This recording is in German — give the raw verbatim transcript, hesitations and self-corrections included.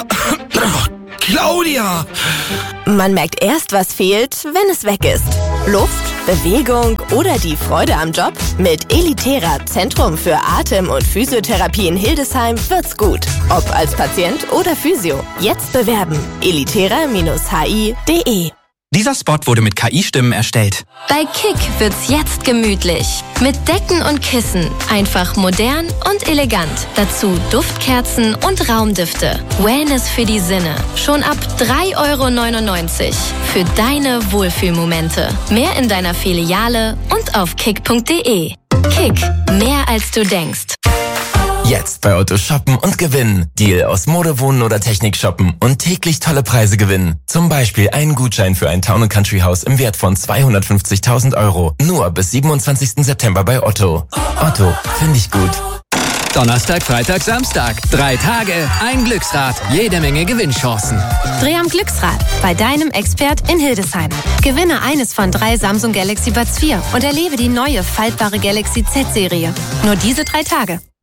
Claudia! Man merkt erst, was fehlt, wenn es weg ist. Luft, Bewegung oder die Freude am Job? Mit Elitera, Zentrum für Atem- und Physiotherapie in Hildesheim, wird's gut. Ob als Patient oder Physio. Jetzt bewerben. elitera Bindestrich h i punkt d e. Dieser Spot wurde mit K I-Stimmen erstellt. Bei Kick wird's jetzt gemütlich. Mit Decken und Kissen. Einfach modern und elegant. Dazu Duftkerzen und Raumdüfte. Wellness für die Sinne. Schon ab drei Euro neunundneunzig. Für deine Wohlfühlmomente. Mehr in deiner Filiale und auf kick punkt d e. Kick. Mehr als du denkst. Jetzt bei Otto shoppen und gewinnen. Deal aus Mode, Wohnen oder Technik shoppen und täglich tolle Preise gewinnen. Zum Beispiel einen Gutschein für ein Town and Country Haus im Wert von zweihundertfünfzigtausend Euro. Nur bis siebenundzwanzigsten September bei Otto. Otto, finde ich gut. Donnerstag, Freitag, Samstag. Drei Tage, ein Glücksrad, jede Menge Gewinnchancen. Dreh am Glücksrad bei deinem Expert in Hildesheim. Gewinne eines von drei Samsung Galaxy Buds vier und erlebe die neue faltbare Galaxy Z-Serie. Nur diese drei Tage.